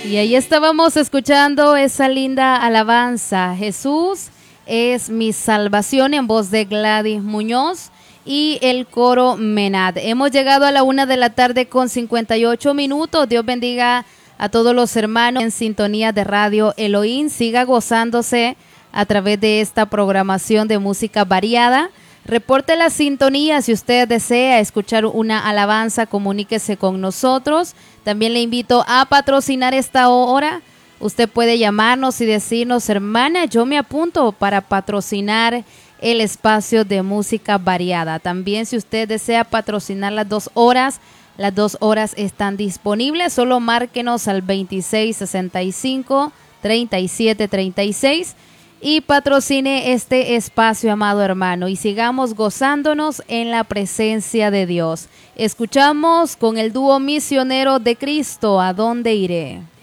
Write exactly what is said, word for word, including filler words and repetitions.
Y ahí estábamos escuchando esa linda alabanza. Jesús es mi salvación, en voz de Gladys Muñoz y el coro Menad. Hemos llegado a la una de la tarde con cincuenta y ocho minutos. Dios bendiga a todos los hermanos en sintonía de Radio Elohim. Siga gozándose a través de esta programación de música variada. Reporte la sintonía si usted desea escuchar una alabanza, comuníquese con nosotros. También le invito a patrocinar esta hora. Usted puede llamarnos y decirnos, hermana, yo me apunto para patrocinar el espacio de música variada. También si usted desea patrocinar las dos horas, las dos horas están disponibles. Solo márquenos al veintiséis sesenta y cinco, treinta y siete treinta y seis. Y patrocine este espacio, amado hermano, y sigamos gozándonos en la presencia de Dios. Escuchamos con el dúo Misionero de Cristo, ¿a dónde iré?